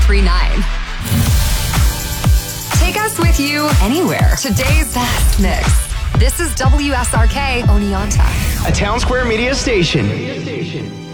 1039. Take us with you anywhere. Today's best mix. This is WSRK Oneonta, a Town Square Media station.